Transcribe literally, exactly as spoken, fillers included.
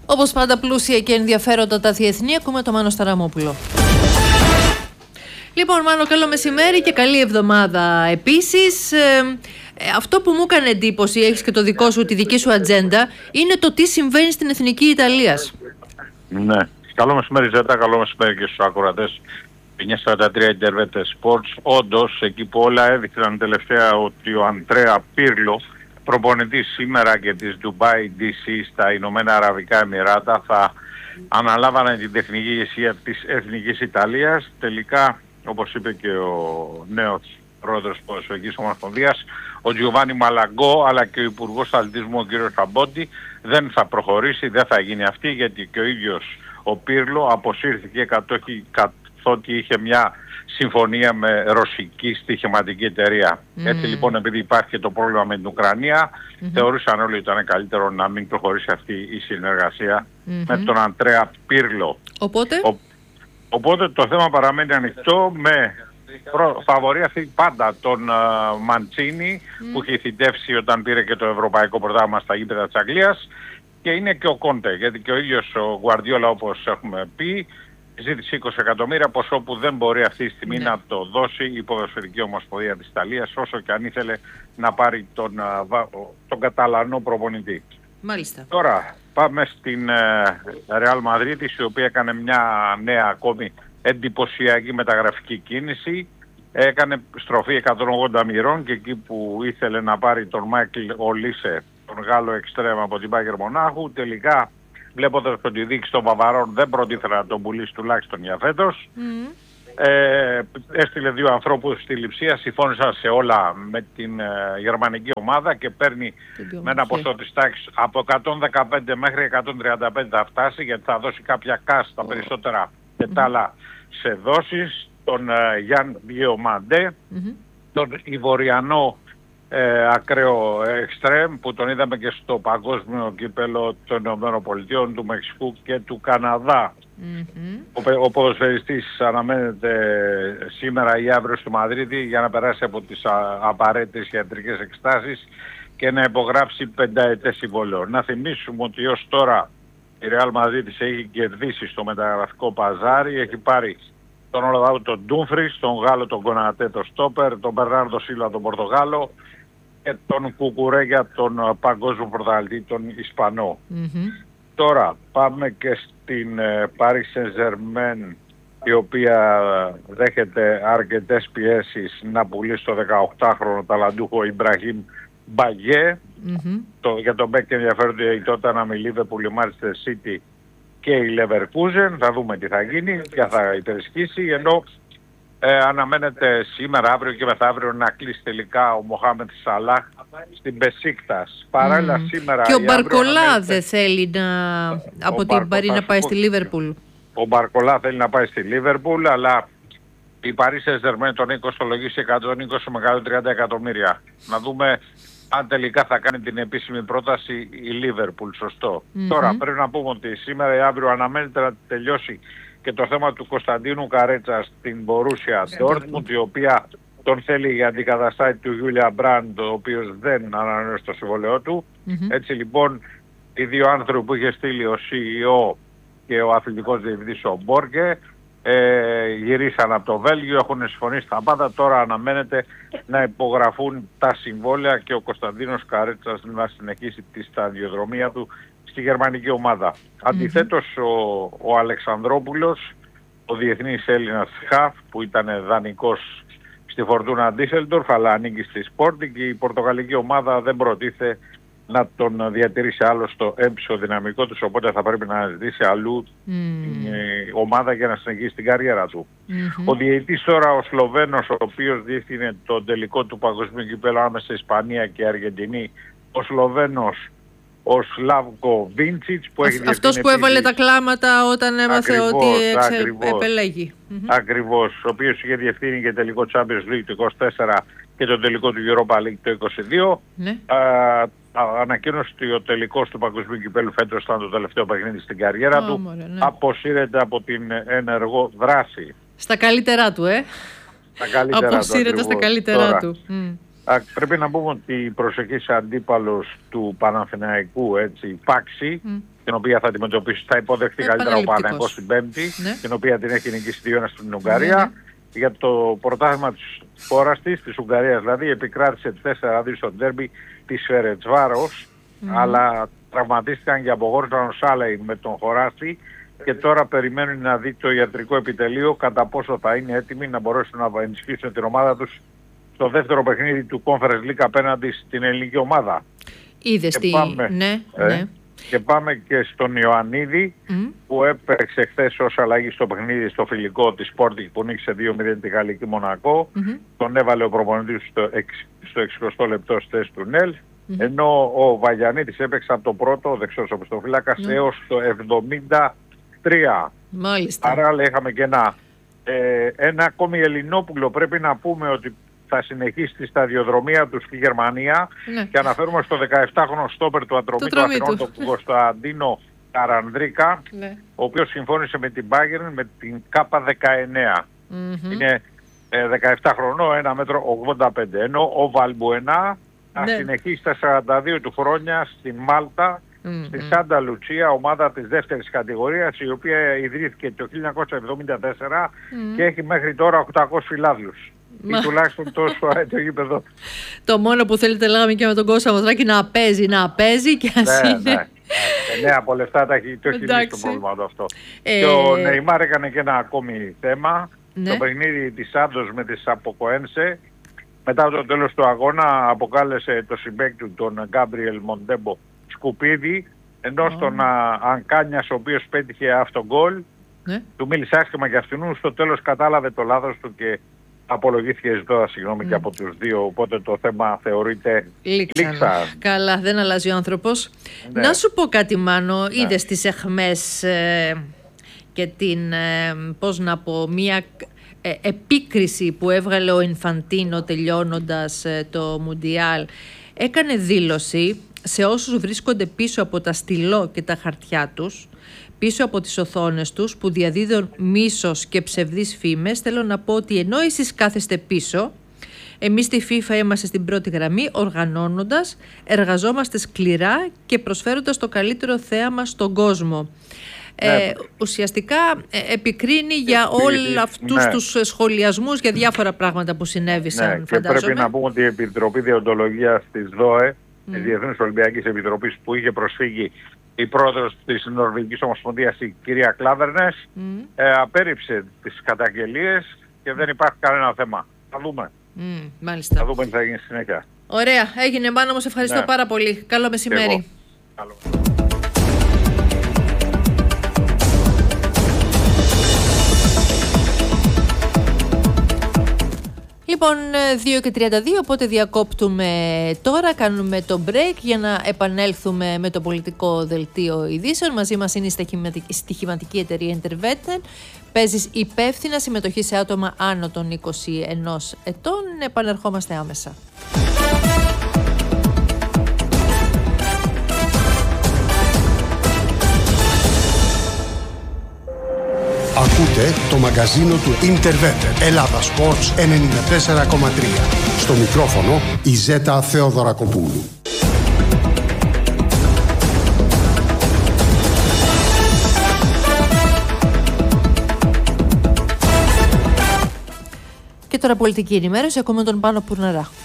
Όπως πάντα πλούσια και ενδιαφέροντα τα διεθνή, ακούμε το Μάνο Σταραμόπουλο. Λοιπόν, Μάνο, καλό μεσημέρι και καλή εβδομάδα επίσης. Ε, αυτό που μου έκανε εντύπωση, έχεις και το δικό σου, τη δική σου ατζέντα, είναι το τι συμβαίνει στην Εθνική Ιταλίας. Ναι. Καλό μεσημέρι, Ζέτα, καλό μεσημέρι και στους ακροατές εννιακόσια σαράντα τρία Intervete Sports. Όντως, εκεί που όλα έδειξαν τελευταία ότι ο Αντρέα Πίρλο, προπονητής σήμερα και της Dubai ντι σι στα Ηνωμένα Αραβικά Εμιράτα, θα αναλάβανε την τεχνική ηγεσία της Εθνικής Ιταλίας. Τελικά, όπως είπε και ο νέος πρόεδρος της Ποδοσφαιρικής Ομοσπονδίας, ο Τζιοβάνι Μαλαγκό, αλλά και ο Υπουργός Αθλητισμού, ο κ. Σαμπόντι, δεν θα προχωρήσει, δεν θα γίνει αυτή, γιατί και ο ίδιος ο Πίρλο αποσύρθηκε καθότι είχε μια συμφωνία με ρωσική στοιχηματική εταιρεία. Mm. Έτσι λοιπόν, επειδή υπάρχει και το πρόβλημα με την Ουκρανία, mm-hmm. θεωρούσαν όλοι ότι ήταν καλύτερο να μην προχωρήσει αυτή η συνεργασία mm-hmm. με τον Αντρέα Πίρλο. Οπότε, ο, οπότε το θέμα παραμένει ανοιχτό, με προ, φαβορεί αυτή πάντα τον uh, Μαντσίνι mm. που είχε θητεύσει όταν πήρε και το ευρωπαϊκό πρωτάθλημα στα γήπεδα της Αγγλίας, και είναι και ο Κόντε, γιατί και ο ίδιος ο Γκουαρντιόλα, όπως έχουμε πει, ζήτησε είκοσι εκατομμύρια, ποσό που δεν μπορεί αυτή τη στιγμή ναι. να το δώσει η Ποδοσφαιρική Ομοσπονδία της Ιταλίας, όσο και αν ήθελε να πάρει τον, τον Καταλανό προπονητή. Μάλιστα. Τώρα πάμε στην Ρεάλ Μαδρίτης, η οποία έκανε μια νέα ακόμη εντυπωσιακή μεταγραφική κίνηση. Έκανε στροφή εκατόν ογδόντα μοιρών και εκεί που ήθελε να πάρει τον Μάικλ Ολίσε, τον Γάλλο εξτρέμ από την Μπάγερ Μονάχου, τελικά, βλέποντας ότι η δίκη των Βαβαρών δεν προτίθεται να τον πουλήσει τουλάχιστον για φέτος, mm. ε, έστειλε δύο ανθρώπους στη Λειψία, συμφώνησαν σε όλα με την ε, γερμανική ομάδα και παίρνει με ένα ποσό της τάξης από εκατόν δεκαπέντε μέχρι εκατόν τριάντα πέντε θα φτάσει, γιατί θα δώσει κάποια κάστα τα περισσότερα και τα άλλα σε δόσεις, τον ε, Γιάν Διομαντέ, mm-hmm. τον Ιβοριανό Ε, ακραίο εξτρέμ που τον είδαμε και στο παγκόσμιο κύπελο των Ηνωμένων Πολιτειών, του Μεξικού και του Καναδά. Mm-hmm. Ο, ο ποδοσφαιριστής αναμένεται σήμερα ή αύριο στο Μαδρίτη για να περάσει από τις α, απαραίτητες ιατρικές εξετάσεις και να υπογράψει πενταετές συμβόλαιο. Να θυμίσουμε ότι ως τώρα η Real Madrid έχει κερδίσει στο μεταγραφικό παζάρι, έχει πάρει τον Ολλανδό τον Ντούμφρις, τον Γάλλο τον Κονατέ τον Στόπερ, τον Μπερνάρντο Σίλβα τον Πορτογάλο και τον Κουκουρέγια τον παγκόσμιο πρωταθλητή τον Ισπανό. Mm-hmm. Τώρα πάμε και στην ε, Paris Saint-Germain, η οποία δέχεται αρκετές πιέσεις να πουλήσει το δεκαοκτάχρονο ταλαντούχο Ιμπραχήμ Μπαγιέ. Mm-hmm. Το, για τον Μπέκ ενδιαφέρονται η Τόταναμ, η Λίβερπουλ, η Manchester City και η Leverkusen. Θα δούμε τι θα γίνει, ποια θα υπερισχύσει, ενώ ε, αναμένεται σήμερα, αύριο και μεθαύριο να κλείσει τελικά ο Μοχάμετ Σαλάχ στην Μπεσίκτας. Παράλληλα mm. σήμερα... Και ο Μπαρκολά αναμένεται... δεν θέλει να, από την Παρί να πάει στη Λίβερπουλ. Ο Μπαρκολά θέλει να πάει στη Λίβερπουλ, αλλά η Παρί Σεν-Ζερμέν τον έχει κοστολογήσει εκατόν είκοσι με εκατόν τριάντα εκατομμύρια. Να δούμε αν τελικά θα κάνει την επίσημη πρόταση η Λίβερπουλ, σωστό. Mm-hmm. Τώρα πρέπει να πούμε ότι σήμερα ή αύριο αναμένεται να τελειώσει και το θέμα του Κωνσταντίνου Καρέτσα στην Μπορούσια Ντόρτμουντ, η οποία τον θέλει για αντικαταστάτη του Γιούλια Μπραντ, ο οποίος δεν ανανέωσε το συμβολαιό του. Mm-hmm. Έτσι λοιπόν οι δύο άνθρωποι που είχε στείλει ο σι ι ο και ο αθλητικός διευθυντής ο Μπόρκε ε, γυρίσαν από το Βέλγιο, έχουν συμφωνήσει τα πάντα. Τώρα αναμένεται να υπογραφούν τα συμβόλαια και ο Κωνσταντίνος Καρέτσας να συνεχίσει τη σταδιοδρομία του στη γερμανική ομάδα. Mm-hmm. Αντιθέτως ο, ο Αλεξανδρόπουλος, ο διεθνής Έλληνας χαφ που ήταν δανεικός στη Φορτούνα Ντίσελντορφ αλλά ανήκει στη Sporting, και η πορτογαλική ομάδα δεν προτίθεται να τον διατηρήσει άλλο στο έμψο δυναμικό τους, οπότε θα πρέπει να ζητήσει αλλού mm. η ομάδα για να συνεχίσει την καριέρα του. Mm-hmm. Ο διαιτητής τώρα, ο Σλοβαίνος, ο οποίος διεύθυνε τον τελικό του παγκοσμίου κυπέλλου ανάμεσα Ισπανία και Αργεντινή, ο Σλοβαίνος, ο Σλάβκο Βίντσιτς, που έχει αυτός που έβαλε τα κλάματα όταν έμαθε ακριβώς, ότι εξε... ακριβώς, επελέγει. Ακριβώς, ο οποίος είχε διευθύνει και τελικό Champions League το είκοσι τέσσερα και το τελικό του Europa League το είκοσι δύο. Ναι. Α, ανακοίνωσε ότι ο τελικός του παγκοσμίου κυπέλλου φέτος ήταν το τελευταίο παιχνίδι στην καριέρα oh, του. Μωρέ, ναι. Αποσύρεται από την ενεργό δράση. Στα καλύτερά του, ε. Στα καλύτερά Αποσύρεται του, στα καλύτερά τώρα, του. Mm. Α, πρέπει να πούμε ότι η προσεχής αντίπαλος του Παναθηναϊκού, έτσι, Πάξη, mm. την οποία θα αντιμετωπίσει, θα υποδεχτεί ε, καλύτερα ο Παναθηναϊκός την Πέμπτη, ναι. την οποία την έχει νικήσει δύο ένα στην Ουγγαρία. Ναι, ναι. Για το πρωτάθλημα της χώρας της, της Ουγγαρίας δηλαδή, επικράτησε τέσσερα δύο στο ντέρμπι της Φερετσβάρος, mm. αλλά τραυματίστηκαν και απογόρωσαν ο Σάλεϊ με τον Χοράστη και τώρα περιμένουν να δει το ιατρικό επιτελείο κατά πόσο θα είναι έτοιμοι να μπορέσουν να ενισχύσουν την ομάδα τους στο δεύτερο παιχνίδι του Conference League απέναντι στην ελληνική ομάδα. Είδες τι... Πάμε, ναι, ε, ναι. Και πάμε και στον Ιωαννίδη mm. που έπαιξε χθες ως αλλαγή στο παιχνίδι στο φιλικό της Sporting που νίκησε δύο μηδέν τη Γαλλική Μονακό. Mm-hmm. Τον έβαλε ο προπονητής στο, στο εξηκοστό λεπτό στη θέση του Νέλ. Mm-hmm. Ενώ ο Βαγιαννίτης έπαιξε από το πρώτο, ο δεξιός οπισθοφύλακας, mm. έως το εβδομήντα τρία. Μάλιστα. Άρα είχαμε και ένα, ε, ένα ακόμη Ελληνόπουλο. Πρέπει να πούμε ότι θα συνεχίσει τη σταδιοδρομία του στη Γερμανία, ναι. και αναφέρουμε στο δεκαεπτάχρονο στόπερ του Ατρομή του Αθηνών, τον Κωνσταντίνο Καρανδρίκα, ναι. ο οποίος συμφώνησε με την Bayern με την Κάπα δεκαεννέα. Mm-hmm. Είναι ε, δεκαεπτά χρονών, ένα μέτρο ογδόντα πέντε. Ενώ ο Βαλμπουενά θα ναι. συνεχίσει τα σαράντα δύο του χρόνια στην Μάλτα, mm-hmm. στη Σάντα Λουτσία, ομάδα της δεύτερης κατηγορίας, η οποία ιδρύθηκε το χίλια εννιακόσια εβδομήντα τέσσερα mm-hmm. και έχει μέχρι τώρα οκτακόσιους φυλάδιους. Μα... ή τουλάχιστον τόσο το γήπεδο. Το μόνο που θέλετε, λέγαμε και με τον Κώστα Μαδράκη, να παίζει, να παίζει και ας ναι, είναι... Ναι, ναι, από λεφτά τα έχει, το έχει λύσει το πρόβλημα αυτό. Ε... Και ο Νεϊμάρ έκανε και ένα ακόμη θέμα, ναι. το παιχνίδι της Σάντος με τη Σαποκοένσε. Μετά το τέλος του αγώνα αποκάλεσε το συμπαίκτη του, τον Γκάμπριελ Μοντέμπο, σκουπίδι, ενώ oh. στον Ανκάνιας, ο οποίος πέτυχε αυτό γκολ, ναι. του μίλησε άσχημα για αυτινού, στο τέλος κατάλαβε το λάθος του και απολογήθηκε ζητώντας συγγνώμη mm. και από τους δύο, οπότε το θέμα θεωρείται λήξα. Καλά, δεν αλλάζει ο άνθρωπος. Ναι. Να σου πω κάτι, Μάνο, ναι. είδες τις εχμές ε, και την, ε, πώς να πω, μία ε, επίκριση που έβγαλε ο Ινφαντίνο τελειώνοντας ε, το Μουντιάλ. Έκανε δήλωση σε όσους βρίσκονται πίσω από τα στυλό και τα χαρτιά τους, πίσω από τις οθόνες τους που διαδίδουν μίσος και ψευδείς φήμες. Θέλω να πω ότι ενώ εσείς κάθεστε πίσω, εμείς στη FIFA είμαστε στην πρώτη γραμμή, οργανώνοντας, εργαζόμαστε σκληρά και προσφέροντας το καλύτερο θέαμα στον κόσμο. Ναι. Ε, ουσιαστικά ε, επικρίνει για όλους αυτούς ναι. τους σχολιασμούς για διάφορα πράγματα που συνέβησαν, ναι, φαντάζομαι. Και πρέπει να πούμε ότι η Επιτροπή Δεοντολογίας της ΔΟΕ, mm. της Διεθνούς Ολυμπιακής Επιτροπής, που είχε προσφύγει η πρόεδρος της Νορβηγικής Ομοσπονδίας, η κυρία Κλάβερνες, mm. ε, απέρριψε τις καταγγελίες και δεν υπάρχει κανένα θέμα. Θα δούμε. Mm, μάλιστα. Θα δούμε τι θα γίνει στη συνέχεια. Ωραία. Έγινε, Μάνο μου. Σε ευχαριστώ ναι. πάρα πολύ. Καλό μεσημέρι. Καλό. Λοιπόν, δύο και τριάντα δύο, οπότε διακόπτουμε τώρα, κάνουμε το break για να επανέλθουμε με το πολιτικό δελτίο ειδήσεων. Μαζί μας είναι η στοιχηματική εταιρεία Intervetten. Παίζεις υπεύθυνα, συμμετοχή σε άτομα άνω των είκοσι ενός ετών. Επανερχόμαστε άμεσα. Ακούτε το μαγκαζίνο του Intervetten. Ελλάδα Sports ενενήντα τέσσερα κόμμα τρία. Στο μικρόφωνο η Ζέτα Θεοδωρακοπούλου. Και τώρα πολιτική ενημέρωση, ακούμε τον Πάνο Πουρναρά.